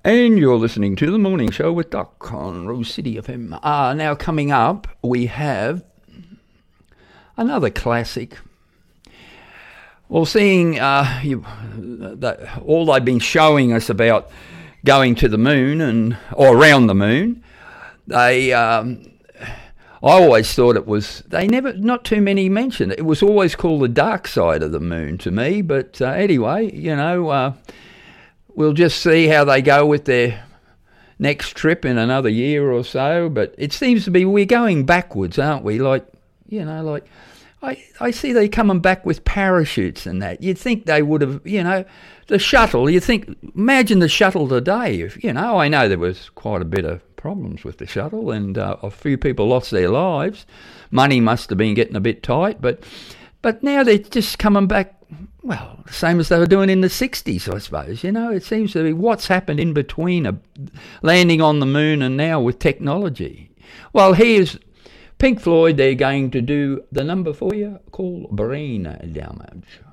And you're listening to The Morning Show with Doc on Rose City FM. Now coming up, we have another classic. Well, seeing all they've been showing us about going to the moon or around the moon, I always thought it was, not too many mentioned it. It was always called the dark side of the moon to me, but anyway, we'll just see how they go with their next trip in another year or so. But it seems to be we're going backwards, aren't we? I see they coming back with parachutes and that. You'd think they would have, the shuttle. Imagine the shuttle today. I know there was quite a bit of problems with the shuttle, and a few people lost their lives. Money must have been getting a bit tight, but now they're just coming back. Well, the same as they were doing in the 60s, I suppose. It seems to be what's happened in between landing on the moon and now with technology. Well, here's Pink Floyd. They're going to do the number for you called Brain Damage.